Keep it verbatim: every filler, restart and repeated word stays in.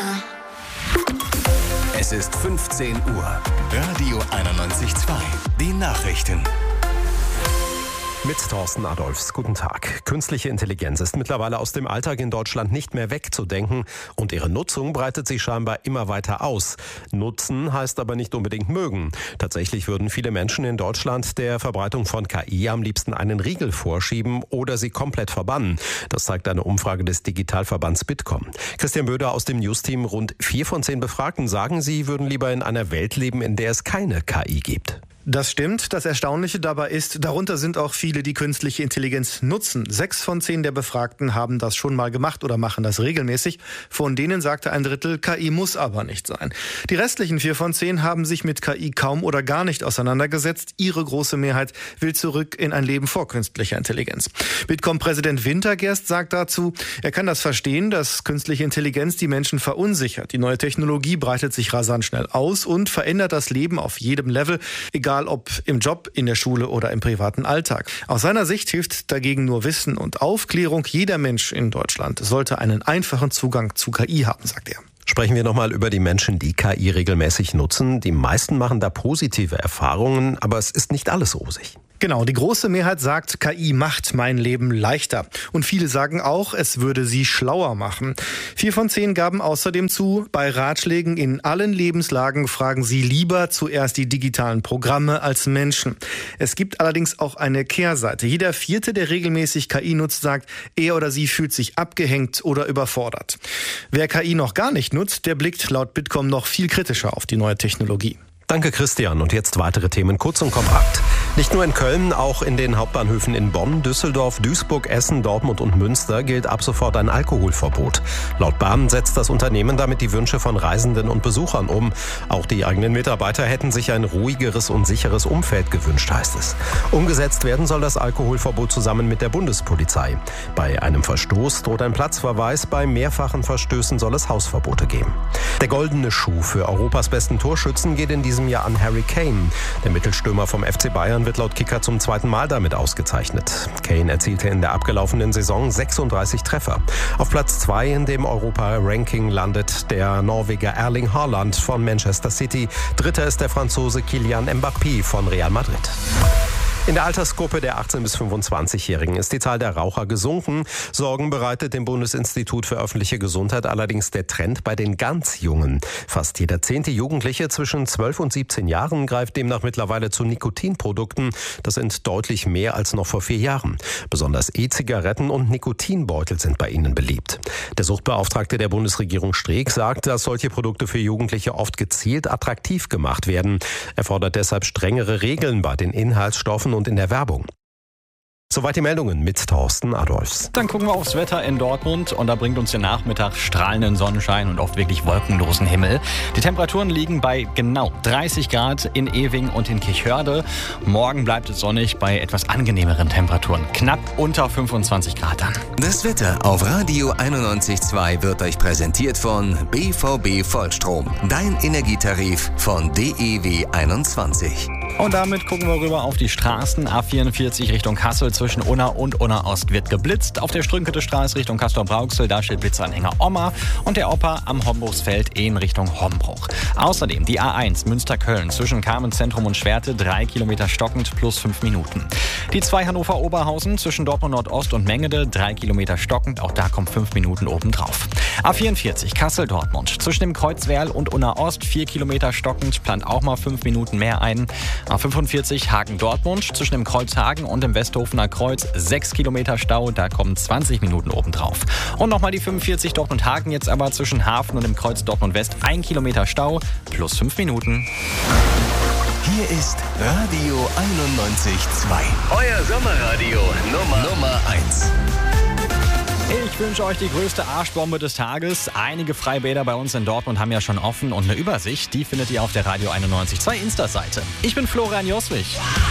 Es ist fünfzehn Uhr. Radio einundneunzig Komma zwei. Die Nachrichten. Mit Thorsten Adolfs. Guten Tag. Künstliche Intelligenz ist mittlerweile aus dem Alltag in Deutschland nicht mehr wegzudenken und ihre Nutzung breitet sich scheinbar immer weiter aus. Nutzen heißt aber nicht unbedingt mögen. Tatsächlich würden viele Menschen in Deutschland der Verbreitung von K I am liebsten einen Riegel vorschieben oder sie komplett verbannen. Das zeigt eine Umfrage des Digitalverbands Bitkom. Christian Böder aus dem News-Team. Rund vier von zehn Befragten sagen, sie würden lieber in einer Welt leben, in der es keine K I gibt. Das stimmt. Das Erstaunliche dabei ist, darunter sind auch viele, die künstliche Intelligenz nutzen. Sechs von zehn der Befragten haben das schon mal gemacht oder machen das regelmäßig. Von denen sagte ein Drittel, K I muss aber nicht sein. Die restlichen vier von zehn haben sich mit K I kaum oder gar nicht auseinandergesetzt. Ihre große Mehrheit will zurück in ein Leben vor künstlicher Intelligenz. Bitkom-Präsident Wintergerst sagt dazu, er kann das verstehen, dass künstliche Intelligenz die Menschen verunsichert. Die neue Technologie breitet sich rasant schnell aus und verändert das Leben auf jedem Level, egal ob im Job, in der Schule oder im privaten Alltag. Aus seiner Sicht hilft dagegen nur Wissen und Aufklärung. Jeder Mensch in Deutschland sollte einen einfachen Zugang zu K I haben, sagt er. Sprechen wir nochmal über die Menschen, die K I regelmäßig nutzen. Die meisten machen da positive Erfahrungen, aber es ist nicht alles rosig. Genau, die große Mehrheit sagt, K I macht mein Leben leichter. Und viele sagen auch, es würde sie schlauer machen. Vier von zehn gaben außerdem zu, bei Ratschlägen in allen Lebenslagen fragen sie lieber zuerst die digitalen Programme als Menschen. Es gibt allerdings auch eine Kehrseite. Jeder Vierte, der regelmäßig K I nutzt, sagt, er oder sie fühlt sich abgehängt oder überfordert. Wer K I noch gar nicht nutzt, der blickt laut Bitkom noch viel kritischer auf die neue Technologie. Danke, Christian. Und jetzt weitere Themen kurz und kompakt. Nicht nur in Köln, auch in den Hauptbahnhöfen in Bonn, Düsseldorf, Duisburg, Essen, Dortmund und Münster gilt ab sofort ein Alkoholverbot. Laut Bahn setzt das Unternehmen damit die Wünsche von Reisenden und Besuchern um. Auch die eigenen Mitarbeiter hätten sich ein ruhigeres und sicheres Umfeld gewünscht, heißt es. Umgesetzt werden soll das Alkoholverbot zusammen mit der Bundespolizei. Bei einem Verstoß droht ein Platzverweis, bei mehrfachen Verstößen soll es Hausverbote geben. Der goldene Schuh für Europas besten Torschützen geht in diesem Jahr an Harry Kane. Der Mittelstürmer vom F C Bayern wird laut Kicker zum zweiten Mal damit ausgezeichnet. Kane erzielte in der abgelaufenen Saison sechsunddreißig Treffer. Auf Platz zwei in dem Europa-Ranking landet der Norweger Erling Haaland von Manchester City. Dritter ist der Franzose Kylian Mbappé von Real Madrid. In der Altersgruppe der achtzehn- bis fünfundzwanzigjährigen ist die Zahl der Raucher gesunken. Sorgen bereitet dem Bundesinstitut für öffentliche Gesundheit allerdings der Trend bei den ganz Jungen. Fast jeder zehnte Jugendliche zwischen zwölf und siebzehn Jahren greift demnach mittlerweile zu Nikotinprodukten. Das sind deutlich mehr als noch vor vier Jahren. Besonders E-Zigaretten und Nikotinbeutel sind bei ihnen beliebt. Der Suchtbeauftragte der Bundesregierung Streeck sagt, dass solche Produkte für Jugendliche oft gezielt attraktiv gemacht werden. Er fordert deshalb strengere Regeln bei den Inhaltsstoffen und in der Werbung. Soweit die Meldungen mit Thorsten Adolfs. Dann gucken wir aufs Wetter in Dortmund und da bringt uns der Nachmittag strahlenden Sonnenschein und oft wirklich wolkenlosen Himmel. Die Temperaturen liegen bei genau dreißig Grad in Ewing und in Kirchhörde. Morgen bleibt es sonnig bei etwas angenehmeren Temperaturen. Knapp unter fünfundzwanzig Grad dann. Das Wetter auf Radio einundneunzig Komma zwei wird euch präsentiert von B V B Vollstrom. Dein Energietarif von D E W einundzwanzig. Und damit gucken wir rüber auf die Straßen. A vierundvierzig Richtung Kassel zwischen Unna und Unna Ost wird geblitzt. Auf der Strünkete Straße Richtung Castor-Brauxel, da steht Blitzanhänger Oma. Und der Opa am Hombruchsfeld in Richtung Hombruch. Außerdem die A eins Münster-Köln zwischen Carmenzentrum und Schwerte, drei Kilometer stockend plus fünf Minuten. Die zwei Hannover-Oberhausen zwischen Dortmund Nordost und Mengede, drei Kilometer stockend, auch da kommt fünf Minuten obendrauf. A vierundvierzig Kassel-Dortmund zwischen dem Kreuzwerl und Unna Ost, vier Kilometer stockend, plant auch mal fünf Minuten mehr ein. A fünfundvierzig Hagen-Dortmund zwischen dem Kreuz Hagen und dem Westhofener Kreuz, sechs Kilometer Stau, da kommen zwanzig Minuten obendrauf. Und nochmal die fünfundvierzig Dortmund-Hagen jetzt aber zwischen Hafen und dem Kreuz Dortmund-West, ein Kilometer Stau plus fünf Minuten. Hier ist Radio einundneunzig Komma zwei. Euer Sommerradio Nummer, Nummer eins. Ich wünsche euch die größte Arschbombe des Tages. Einige Freibäder bei uns in Dortmund haben ja schon offen und eine Übersicht, die findet ihr auf der Radio einundneunzig Komma zwei Insta-Seite. Ich bin Florian Joswig.